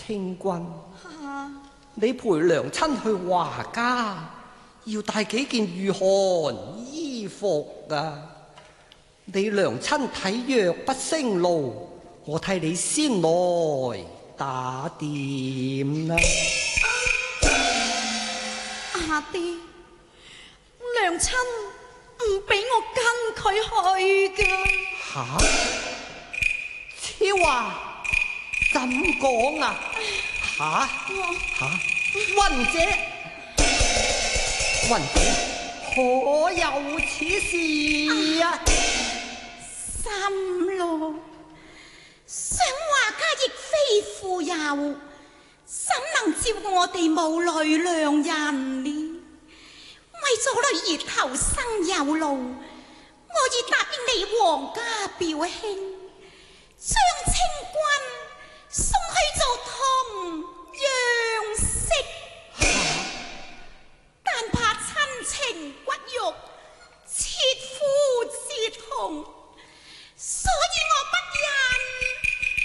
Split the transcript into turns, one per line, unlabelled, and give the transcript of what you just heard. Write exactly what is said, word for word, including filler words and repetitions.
清君，
啊、
你陪娘親去華家，要帶幾件御寒衣服啊！你娘親體弱不勝勞，我替你先來打點啦。
阿爹，娘親唔俾我跟佢去噶。
吓？超話怎講啊？吓吓？雲姐，雲姐，可有此事啊？
三郎，想華家亦非富有，怎能照顧我哋母女兩人呢？為咗女兒投生有路，我已答應你皇家表兄張清君